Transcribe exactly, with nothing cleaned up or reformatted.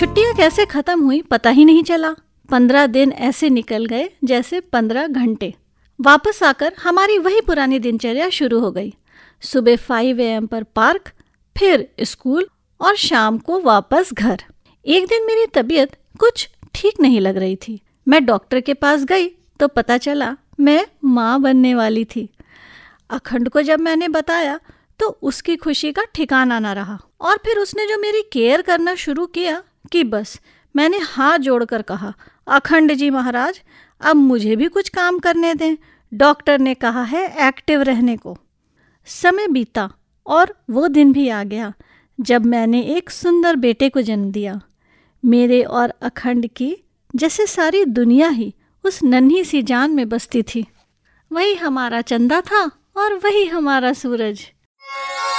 छुट्टियां कैसे खत्म हुई पता ही नहीं चला। पंद्रह दिन ऐसे निकल गए जैसे पंद्रह घंटे। वापस आकर हमारी वही पुरानी दिनचर्या शुरू हो गई। सुबह फाइव ए एम पर पार्क, फिर स्कूल और शाम को वापस घर। एक दिन मेरी तबीयत कुछ ठीक नहीं लग रही थी। मैं डॉक्टर के पास गई तो पता चला मैं माँ बनने वाली थी। अखंड को जब मैंने बताया तो उसकी खुशी का ठिकाना न रहा, और फिर उसने जो मेरी केयर करना शुरू किया कि बस मैंने हाथ जोड़कर कहा, अखंड जी महाराज, अब मुझे भी कुछ काम करने दें। डॉक्टर ने कहा है एक्टिव रहने को। समय बीता और वो दिन भी आ गया जब मैंने एक सुंदर बेटे को जन्म दिया। मेरे और अखंड की जैसे सारी दुनिया ही उस नन्ही सी जान में बसती थी। वही हमारा चंदा था और वही हमारा सूरज।